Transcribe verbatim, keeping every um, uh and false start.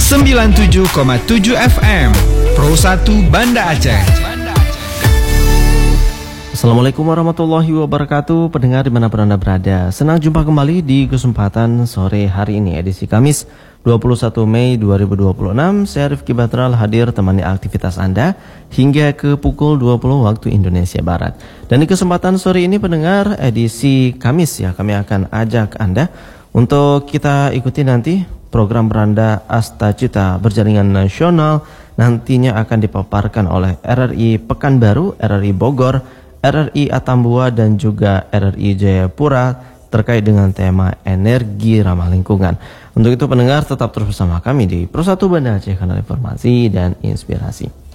sembilan puluh tujuh koma tujuh F M Pro satu Banda Aceh. Assalamualaikum warahmatullahi wabarakatuh. Pendengar dimanapun Anda berada, senang jumpa kembali di kesempatan sore hari ini, edisi Kamis dua puluh satu Mei dua ribu dua puluh enam. Saya Rifki Batral hadir temani aktivitas Anda hingga ke pukul dua puluh waktu Indonesia Barat. Dan di kesempatan sore ini pendengar, edisi Kamis ya, kami akan ajak Anda untuk kita ikuti nanti program Beranda Asta Cita berjaringan nasional. Nantinya akan dipaparkan oleh R R I Pekanbaru, R R I Bogor, R R I Atambua dan juga R R I Jayapura terkait dengan tema energi ramah lingkungan. Untuk itu pendengar tetap terus bersama kami di Pro satu Banda Aceh, kanal informasi dan inspirasi.